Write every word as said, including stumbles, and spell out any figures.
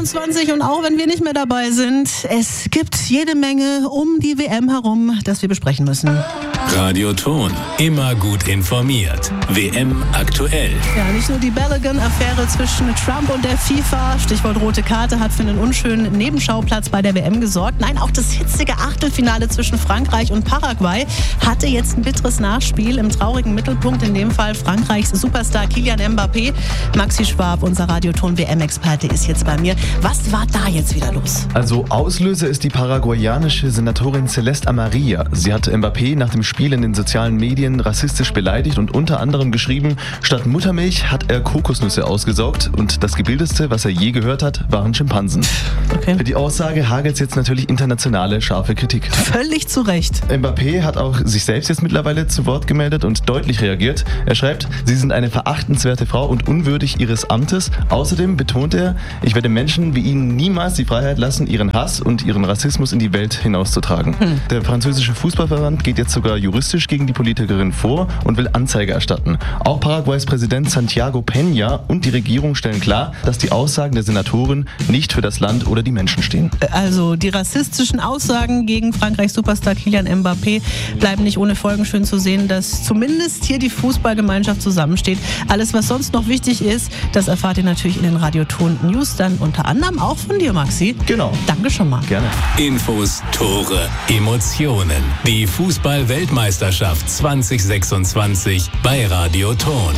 sechsundzwanzig und auch wenn wir nicht mehr dabei sind, es gibt jede Menge um die W M herum, das wir besprechen müssen. Radioton, immer gut informiert. W M aktuell. Ja, nicht nur die Balogun-Affäre zwischen Trump und der FIFA, Stichwort rote Karte, hat für einen unschönen Nebenschauplatz bei der W M gesorgt. Nein, auch das hitzige Achtelfinale zwischen Frankreich und Paraguay hatte jetzt ein bitteres Nachspiel. Im traurigen Mittelpunkt in dem Fall Frankreichs Superstar Kylian Mbappé. Maxi Schwab, unser Radioton-W M-Experte, ist jetzt bei mir. Was war da jetzt wieder los? Also Auslöser ist die paraguayanische Senatorin Celeste Amarilla. Sie hat Mbappé nach dem Spiel in den sozialen Medien rassistisch beleidigt und unter anderem geschrieben, statt Muttermilch hat er Kokosnüsse ausgesaugt und das Gebildetste, was er je gehört hat, waren Schimpansen. Okay. Für die Aussage hagelt es jetzt natürlich internationale scharfe Kritik. Völlig zu Recht. Mbappé hat auch sich selbst jetzt mittlerweile zu Wort gemeldet und deutlich reagiert. Er schreibt, sie sind eine verachtenswerte Frau und unwürdig ihres Amtes. Außerdem betont er, ich werde Menschen wie ihnen niemals die Freiheit lassen, ihren Hass und ihren Rassismus in die Welt hinauszutragen. Hm. Der französische Fußballverband geht jetzt sogar juristisch gegen die Politikerin vor und will Anzeige erstatten. Auch Paraguays Präsident Santiago Peña und die Regierung stellen klar, dass die Aussagen der Senatorin nicht für das Land oder die Menschen stehen. Also die rassistischen Aussagen gegen Frankreichs Superstar Kylian Mbappé bleiben nicht ohne Folgen. Schön zu sehen, dass zumindest hier die Fußballgemeinschaft zusammensteht. Alles, was sonst noch wichtig ist, das erfahrt ihr natürlich in den Radioton News, dann unter anderem auch von dir, Maxi. Genau. Danke schon mal. Gerne. Infos, Tore, Emotionen. Die Fußball-Weltmeisterschaft zwanzig sechsundzwanzig bei Radioton.